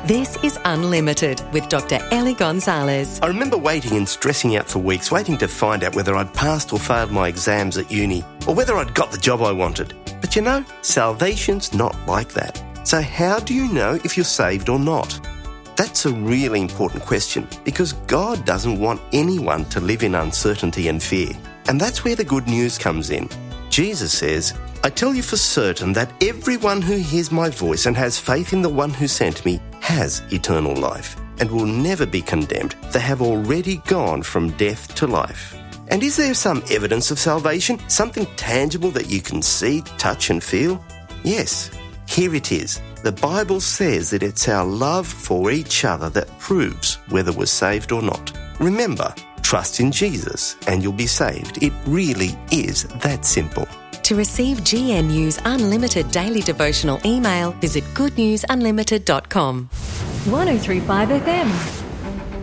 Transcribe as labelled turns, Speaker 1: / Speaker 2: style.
Speaker 1: This is Unlimited with Dr. Ellie Gonzalez.
Speaker 2: I remember waiting and stressing out for weeks, waiting to find out whether I'd passed or failed my exams at uni, or whether I'd got the job I wanted. But you know, salvation's not like that. So how do you know if you're saved or not? That's a really important question, because God doesn't want anyone to live in uncertainty and fear. And that's where the good news comes in. Jesus says, "I tell you for certain that everyone who hears my voice and has faith in the one who sent me has eternal life and will never be condemned. They have already gone from death to life." And is there some evidence of salvation? Something tangible that you can see, touch and feel? Yes, here it is. The Bible says that it's our love for each other that proves whether we're saved or not. Remember, trust in Jesus and you'll be saved. It really is that simple.
Speaker 1: To receive GNU's Unlimited Daily Devotional email, visit goodnewsunlimited.com.
Speaker 3: 103.5 FM.